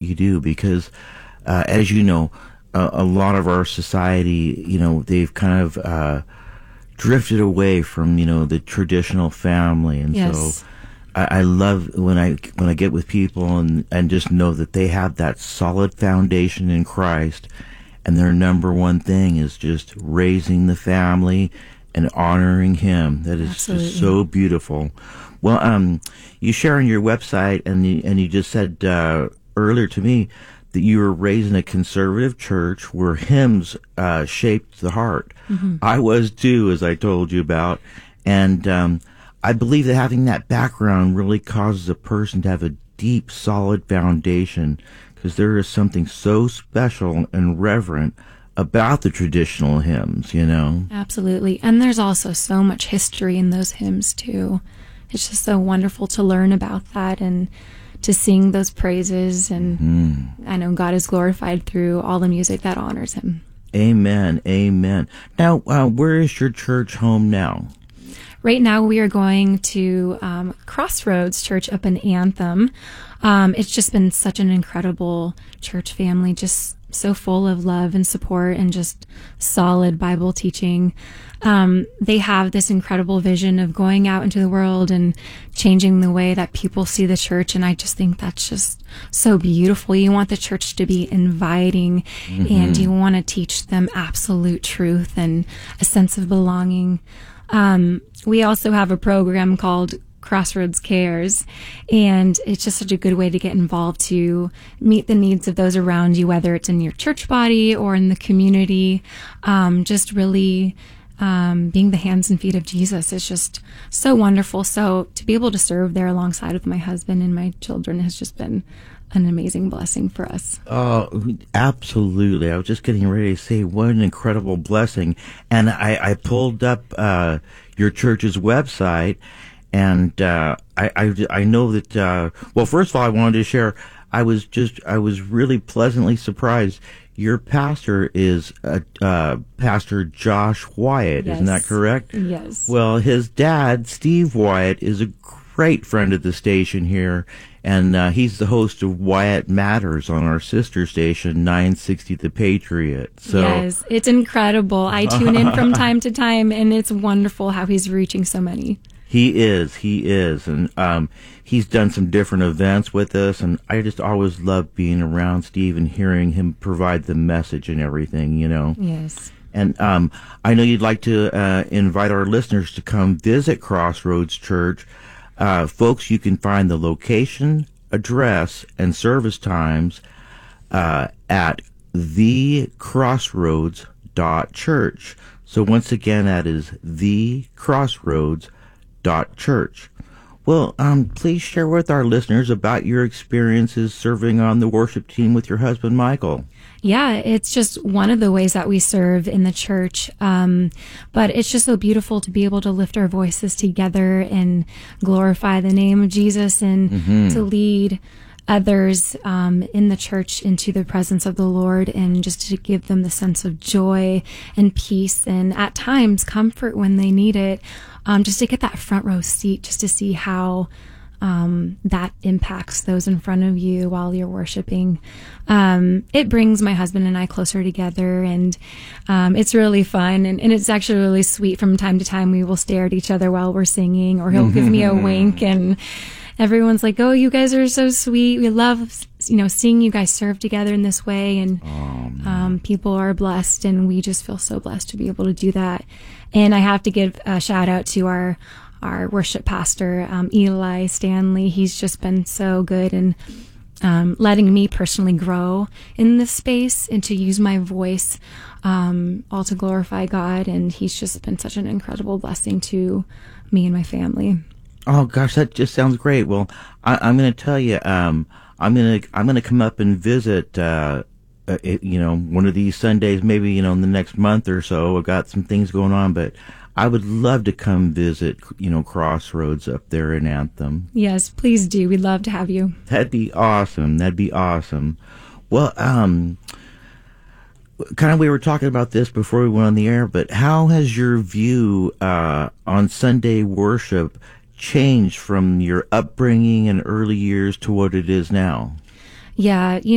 you do, because as you know, a lot of our society, they've kind of drifted away from the traditional family, and Yes. so I love when I get with people and just know that they have that solid foundation in Christ, and their number one thing is just raising the family and honoring Him. That is Absolutely. just so beautiful. Well, you share on your website, and you just said earlier to me that you were raised in a conservative church where hymns shaped the heart. Mm-hmm. I was too, as I told you about, and I believe that having that background really causes a person to have a deep, solid foundation, because there is something so special and reverent about the traditional hymns, Absolutely. And there's also so much history in those hymns, too. It's just so wonderful to learn about that and to sing those praises. And I know God is glorified through all the music that honors Him. Amen. Amen. Now, where is your church home now? Right now, we are going to Crossroads Church up in Anthem. It's just been such an incredible church family, just so full of love and support and just solid Bible teaching. They have this incredible vision of going out into the world and changing the way that people see the church. And I just think that's just so beautiful. You want the church to be inviting, and you want to teach them absolute truth and a sense of belonging. We also have a program called Crossroads Cares, and it's just such a good way to get involved to meet the needs of those around you, whether it's in your church body or in the community. Just really being the hands and feet of Jesus is just so wonderful. So to be able to serve there alongside with my husband and my children has just been an amazing blessing for us. Oh, absolutely. I was just getting ready to say what an incredible blessing. And I pulled up your church's website, and I know that, well, first of all, I wanted to share, I was really pleasantly surprised. Your pastor is Pastor Josh Wyatt, Yes. Isn't that correct? Yes. Well, his dad, Steve Wyatt, is a great friend of the station here, and he's the host of Wyatt Matters on our sister station, 960 The Patriot. So, yes, it's incredible. I tune in from time to time, and it's wonderful how he's reaching so many. He is, and he's done some different events with us, and I just always love being around Steve and hearing him provide the message and everything, Yes. And I know you'd like to invite our listeners to come visit Crossroads Church. Folks, you can find the location, address, and service times at thecrossroads.church. So once again, that is thecrossroads.church. Well, please share with our listeners about your experiences serving on the worship team with your husband, Michael. Yeah, it's just one of the ways that we serve in the church. But it's just so beautiful to be able to lift our voices together and glorify the name of Jesus, and to lead others in the church into the presence of the Lord, and just to give them the sense of joy and peace, and at times comfort when they need it. Just to get that front row seat, just to see how that impacts those in front of you while you're worshiping. It brings my husband and I closer together, and it's really fun, and it's actually really sweet. From time to time, we will stare at each other while we're singing, or he'll give me a wink, and everyone's like, "Oh, you guys are so sweet. We love, seeing you guys serve together in this way." And people are blessed, and we just feel so blessed to be able to do that. And I have to give a shout out to our worship pastor, Eli Stanley. He's just been so good, and letting me personally grow in this space and to use my voice all to glorify God. And he's just been such an incredible blessing to me and my family. Oh gosh, that just sounds great. Well, I'm going to tell you, I'm going to come up and visit, one of these Sundays, maybe, in the next month or so. I've got some things going on, but I would love to come visit, Crossroads up there in Anthem. Yes, please do. We'd love to have you. That'd be awesome. Well, kind of, we were talking about this before we went on the air, but how has your view on Sunday worship changed from your upbringing and early years to what it is now? Yeah,